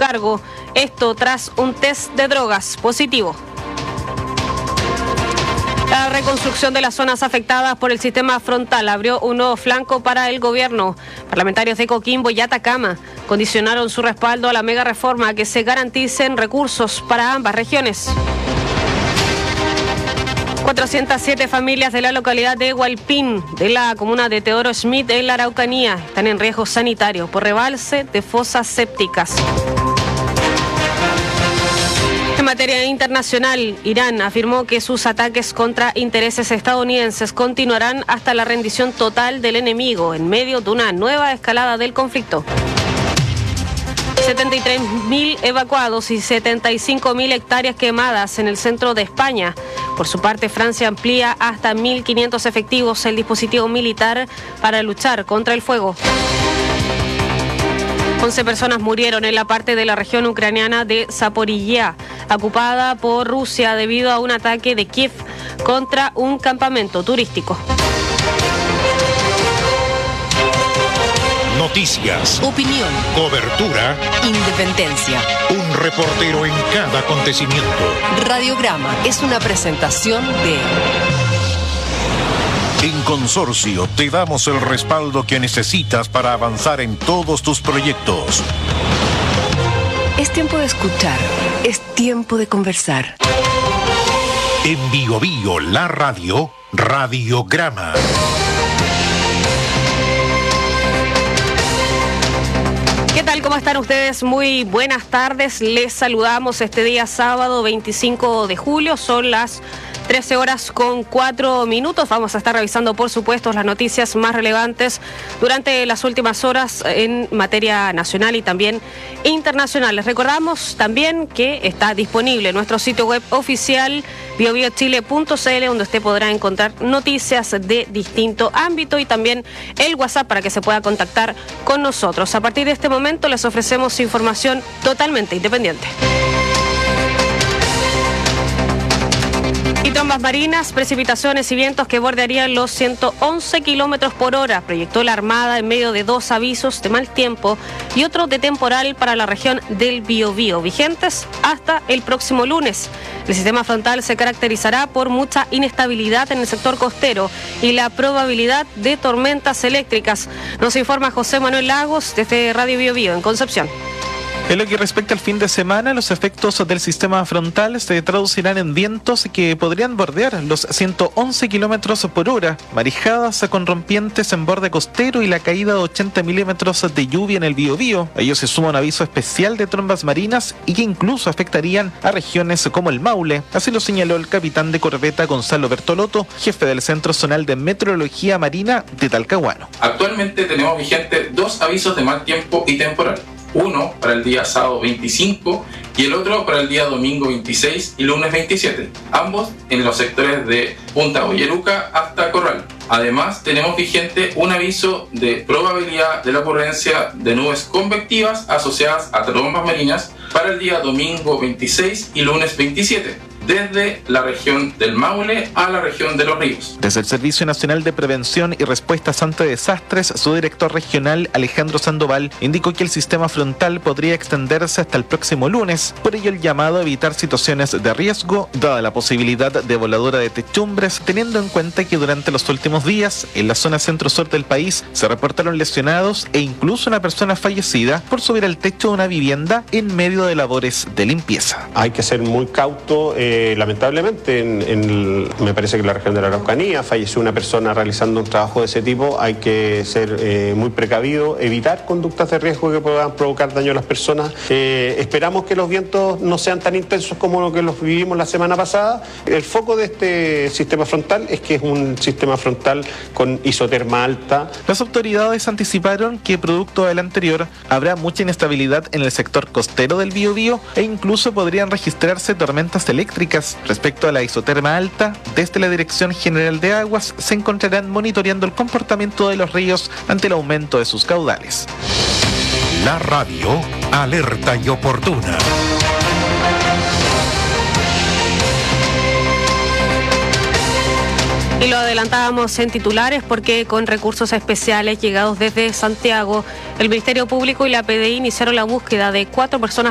cargo. Esto tras un test de drogas positivo. La reconstrucción de las zonas afectadas por el sistema frontal abrió un nuevo flanco para el gobierno. Parlamentarios de Coquimbo y Atacama condicionaron su respaldo a la mega reforma que se garanticen recursos para ambas regiones. 407 familias de la localidad de Hualpín, de la comuna de Teodoro Schmidt, en la Araucanía, están en riesgo sanitario por rebalse de fosas sépticas. En materia internacional, Irán afirmó que sus ataques contra intereses estadounidenses continuarán hasta la rendición total del enemigo en medio de una nueva escalada del conflicto. 73.000 evacuados y 75.000 hectáreas quemadas en el centro de España. Por su parte, Francia amplía hasta 1.500 efectivos el dispositivo militar para luchar contra el fuego. 11 personas murieron en la parte de la región ucraniana de Zaporizhia, ocupada por Rusia debido a un ataque de Kiev contra un campamento turístico. Noticias, opinión, cobertura, independencia. Un reportero en cada acontecimiento. Radiograma es una presentación de... En Consorcio te damos el respaldo que necesitas para avanzar en todos tus proyectos. Es tiempo de escuchar, es tiempo de conversar. En Bio Bio, la radio, Radiograma. ¿Qué tal? ¿Cómo están ustedes? Muy buenas tardes. Les saludamos este día sábado 25 de julio. Son las 13 horas con 4 minutos. Vamos a estar revisando, por supuesto, las noticias más relevantes durante las últimas horas en materia nacional y también internacional. Les recordamos también que está disponible nuestro sitio web oficial biobiochile.cl, donde usted podrá encontrar noticias de distinto ámbito y también el WhatsApp para que se pueda contactar con nosotros. A partir de este momento les ofrecemos información totalmente independiente. Y trombas marinas, precipitaciones y vientos que bordearían los 111 kilómetros por hora, proyectó la Armada en medio de 2 avisos de mal tiempo y otro de temporal para la región del Biobío, vigentes hasta el próximo lunes. El sistema frontal se caracterizará por mucha inestabilidad en el sector costero y la probabilidad de tormentas eléctricas. Nos informa José Manuel Lagos desde Radio Biobío en Concepción. En lo que respecta al fin de semana, los efectos del sistema frontal se traducirán en vientos que podrían bordear los 111 kilómetros por hora, marejadas con rompientes en borde costero y la caída de 80 milímetros de lluvia en el Biobío. A ello se suma un aviso especial de trombas marinas y que incluso afectarían a regiones como el Maule. Así lo señaló el capitán de corbeta Gonzalo Bertolotto, jefe del Centro Zonal de Meteorología Marina de Talcahuano. Actualmente tenemos vigentes 2 avisos de mal tiempo y temporal. Uno para el día sábado 25 y el otro para el día domingo 26 y lunes 27, ambos en los sectores de Punta Boyeruca hasta Corral. Además, tenemos vigente un aviso de probabilidad de la ocurrencia de nubes convectivas asociadas a trombas marinas para el día domingo 26 y lunes 27. Desde la región del Maule a la región de Los Ríos. Desde el Servicio Nacional de Prevención y Respuestas ante Desastres, su director regional, Alejandro Sandoval, indicó que el sistema frontal podría extenderse hasta el próximo lunes. Por ello, el llamado a evitar situaciones de riesgo, dada la posibilidad de voladura de techumbres, teniendo en cuenta que durante los últimos días, en la zona centro-sur del país, se reportaron lesionados e incluso una persona fallecida por subir al techo de una vivienda en medio de labores de limpieza. Hay que ser muy cauto. Lamentablemente, me parece que en la región de la Araucanía falleció una persona realizando un trabajo de ese tipo. Hay que ser muy precavido, evitar conductas de riesgo que puedan provocar daño a las personas. Esperamos que los vientos no sean tan intensos como lo que los vivimos la semana pasada. El foco de este sistema frontal es que es un sistema frontal con isoterma alta. Las autoridades anticiparon que producto del anterior habrá mucha inestabilidad en el sector costero del Biobío e incluso podrían registrarse tormentas eléctricas. Respecto a la isoterma alta, desde la Dirección General de Aguas se encontrarán monitoreando el comportamiento de los ríos ante el aumento de sus caudales. La radio, alerta y oportuna. Y lo adelantábamos en titulares porque con recursos especiales llegados desde Santiago, el Ministerio Público y la PDI iniciaron la búsqueda de 4 personas